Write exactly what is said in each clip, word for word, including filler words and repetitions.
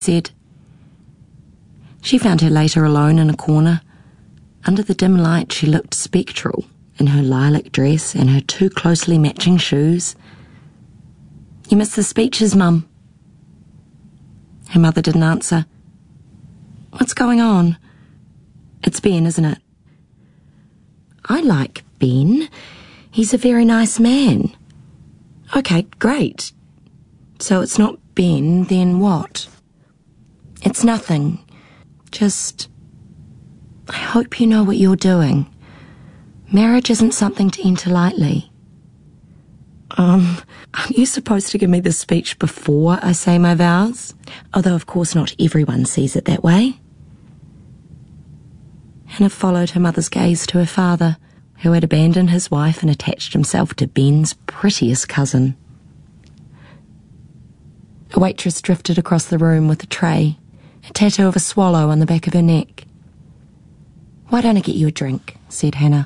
said. She found her later alone in a corner. Under the dim light she looked spectral in her lilac dress and her two closely matching shoes. "You missed the speeches, Mum." Her mother didn't answer. "What's going on?" "It's Ben, isn't it?" "I like Ben. He's a very nice man." "Okay, great. So it's not Ben, then what?" "It's nothing. Just, I hope you know what you're doing. Marriage isn't something to enter lightly." Um, aren't you supposed to give me this speech before I say my vows? Although of course not everyone sees it that way. Hannah followed her mother's gaze to her father, who had abandoned his wife and attached himself to Ben's prettiest cousin. A waitress drifted across the room with a tray, a tattoo of a swallow on the back of her neck. "Why don't I get you a drink?" said Hannah.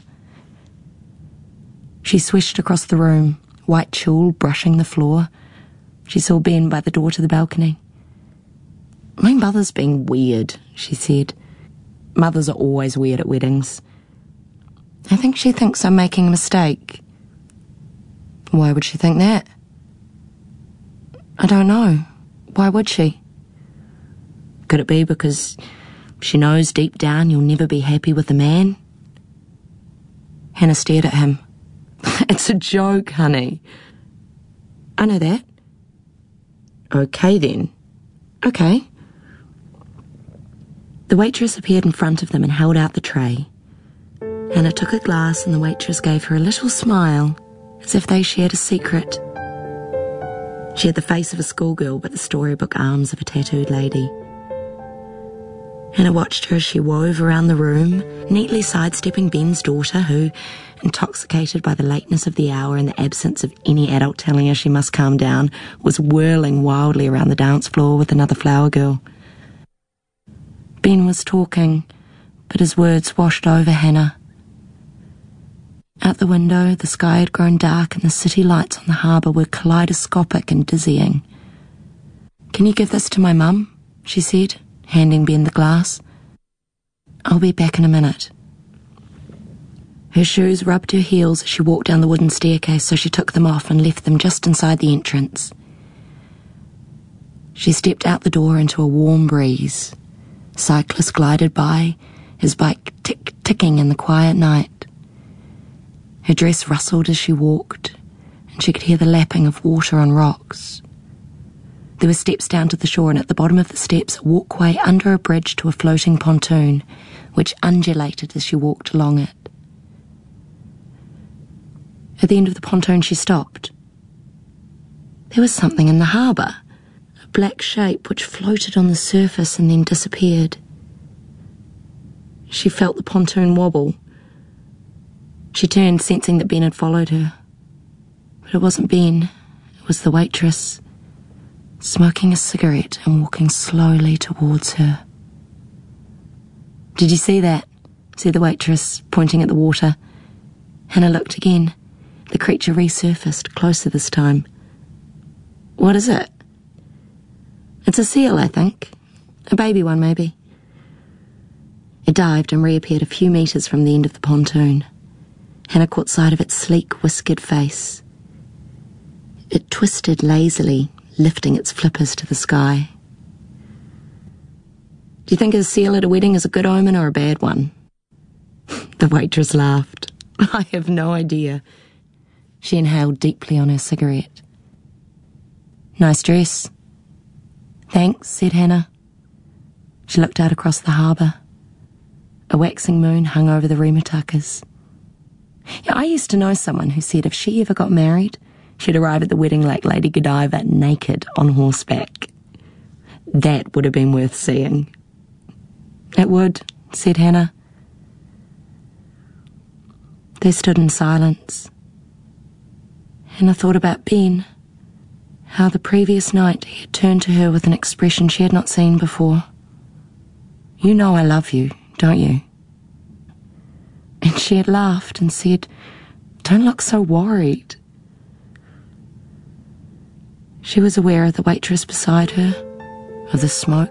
She swished across the room, white tulle brushing the floor. She saw Ben by the door to the balcony. "My mother's being weird," she said. Mothers are always weird at weddings. "I think she thinks I'm making a mistake." "Why would she think that?" "I don't know. Why would she?" "Could it be because she knows deep down you'll never be happy with a man?" Hannah stared at him. "It's a joke, honey." "I know that." "Okay then." "Okay." The waitress appeared in front of them and held out the tray. Hannah took a glass and the waitress gave her a little smile, as if they shared a secret. She had the face of a schoolgirl but the storybook arms of a tattooed lady. Hannah watched her as she wove around the room, neatly sidestepping Ben's daughter, who, intoxicated by the lateness of the hour and the absence of any adult telling her she must calm down, was whirling wildly around the dance floor with another flower girl. Ben was talking, but his words washed over Hannah. Out the window, the sky had grown dark and the city lights on the harbour were kaleidoscopic and dizzying. "Can you give this to my mum?" she said, handing Ben the glass. "I'll be back in a minute." Her shoes rubbed her heels as she walked down the wooden staircase, so she took them off and left them just inside the entrance. She stepped out the door into a warm breeze. Cyclist glided by, his bike tick-ticking in the quiet night. Her dress rustled as she walked, and she could hear the lapping of water on rocks. There were steps down to the shore, and at the bottom of the steps a walkway under a bridge to a floating pontoon, which undulated as she walked along it. At the end of the pontoon she stopped. There was something in the harbour, a black shape which floated on the surface and then disappeared. She felt the pontoon wobble. She turned, sensing that Ben had followed her. But it wasn't Ben, it was the waitress, smoking a cigarette and walking slowly towards her. "Did you see that?" said the waitress, pointing at the water. Hannah looked again. The creature resurfaced, closer this time. "What is it?" "It's a seal, I think. A baby one, maybe." It dived and reappeared a few metres from the end of the pontoon. Hannah caught sight of its sleek, whiskered face. It twisted lazily, lifting its flippers to the sky. "Do you think a seal at a wedding is a good omen or a bad one?" The waitress laughed. "I have no idea." She inhaled deeply on her cigarette. "Nice dress." "Thanks," said Hannah. She looked out across the harbour. A waxing moon hung over the reematakas. Yeah, I used to know someone who said if she ever got married, she'd arrive at the wedding like Lady Godiva, naked on horseback. That would have been worth seeing. "It would," said Hannah. They stood in silence. Hannah thought about Ben, how the previous night he had turned to her with an expression she had not seen before. "You know I love you, don't you?" And she had laughed and said, "Don't look so worried." She was aware of the waitress beside her, of the smoke